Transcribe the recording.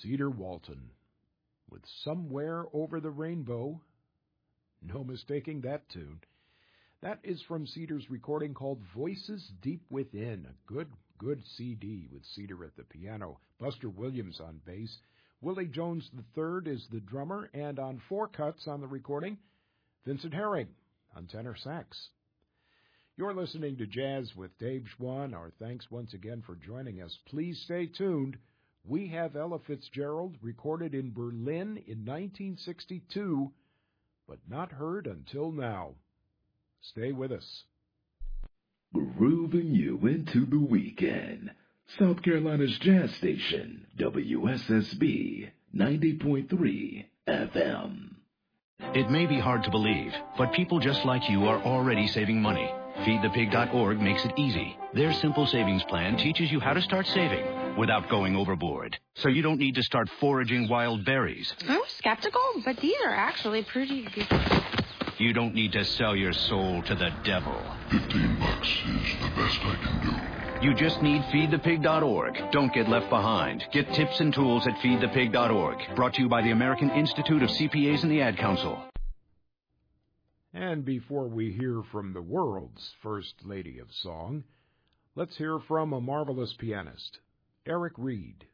Cedar Walton with Somewhere Over the Rainbow. No mistaking that tune. That is from Cedar's recording called Voices Deep Within, a good CD with Cedar at the piano, Buster Williams on bass. Willie Jones III is the drummer, and on four cuts on the recording, Vincent Herring on tenor sax. You're listening to Jazz with Dave Schwann. Our thanks once again for joining us. Please stay tuned. We have Ella Fitzgerald, recorded in Berlin in 1962, but not heard until now. Stay with us. Grooving you into the weekend. South Carolina's jazz station, WSSB 90.3 FM. It may be hard to believe, but people just like you are already saving money. FeedThePig.org makes it easy. Their simple savings plan teaches you how to start saving without going overboard. So you don't need to start foraging wild berries. I was skeptical, but these are actually pretty good. You don't need to sell your soul to the devil. $15 is the best I can do. You just need FeedThePig.org. Don't get left behind. Get tips and tools at FeedThePig.org. Brought to you by the American Institute of CPAs and the Ad Council. And before we hear from the world's first lady of song, let's hear from a marvelous pianist, Eric Reed.